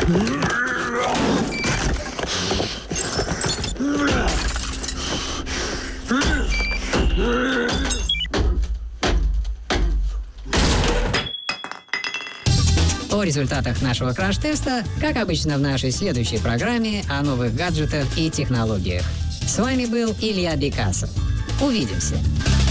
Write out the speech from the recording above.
О результатах нашего краш-теста, как обычно в нашей следующей программе о новых гаджетах и технологиях. С вами был Илья Бекасов. Увидимся!